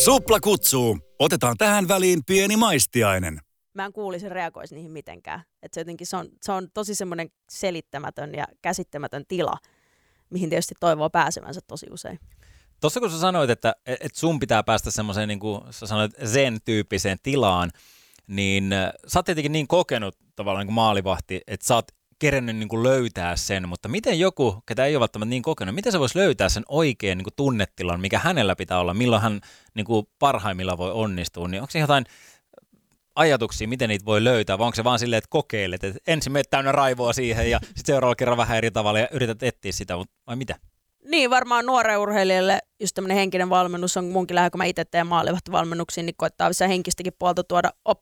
Supla kutsuu. Otetaan tähän väliin pieni maistiainen. Mä en kuulisi reagoisi niihin mitenkään. Et se jotenkin se on tosi semmoinen selittämätön ja käsittämätön tila, mihin tietysti toivoo pääsevänsä tosi usein. Tuossa kun sä sanoit, että sun pitää päästä semmoiseen, niin kuin sä sanoit, zen-tyyppiseen tilaan, niin sä oot tietenkin niin kokenut tavallaan niin kuin maalivahti, että sä oot kerennyt niin kuin löytää sen, mutta miten joku, ketä ei ole välttämättä niin kokenut, miten se voisi löytää sen oikean niin kuin tunnetilan, mikä hänellä pitää olla, milloin hän niin kuin parhaimmillaan voi onnistua, niin onko se jotain ajatuksia, miten niitä voi löytää, vai onko se vaan silleen, että kokeilet, että ensin menet täynnä raivoa siihen ja sitten seuraavalla kerran vähän eri tavalla ja yrität etsiä sitä, vai mitä? Niin, varmaan nuoren urheilijalle just tämmöinen henkinen valmennus on munkin lähe, kun mä itse teen maalivahtivalmennuksiin, niin koittaa henkistä puolta tuoda